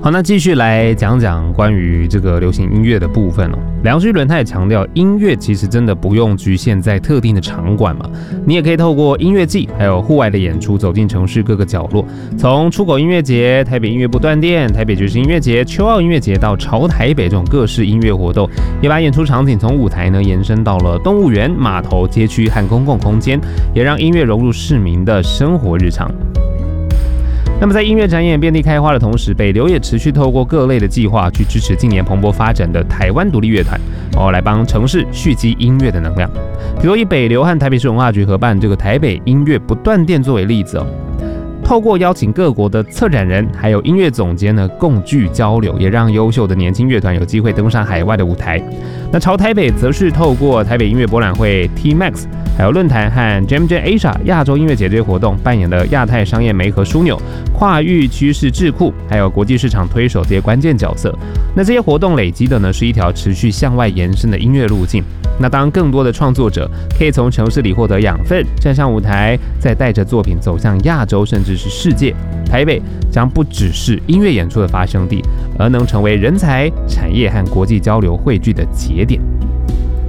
好，那继续来讲讲关于这个流行音乐的部分哦。梁旭伦他也强调，音乐其实真的不用局限在特定的场馆嘛，你也可以透过音乐季还有户外的演出走进城市各个角落，从出口音乐节、台北音乐不断电、台北爵士音乐节、秋奥音乐节到潮台北这种各式音乐活动，也把演出场景从舞台呢延伸到了动物园、码头、街区和公共空间，也让音乐融入市民的生活日常。那么在音乐展演遍地开花的同时，北流也持续透过各类的计划去支持近年蓬勃发展的台湾独立乐团，来帮城市蓄积音乐的能量。比如以北流和台北市文化局合办这个台北音乐不断电作为例子哦，透过邀请各国的策展人还有音乐总监呢共聚交流，也让优秀的年轻乐团有机会登上海外的舞台。那潮台北则是透过台北音乐博览会 T-Max 还有论坛和 Jam Jam Asia 亚洲音乐节这些活动，扮演了亚太商业媒合枢纽、跨域趋势智库还有国际市场推手这些关键角色。那这些活动累积的呢是一条持续向外延伸的音乐路径。那当更多的创作者可以从城市里获得养分，站上舞台，再带着作品走向亚洲甚至是世界，台北将不只是音乐演出的发生地，而能成为人才、产业和国际交流汇聚的节点。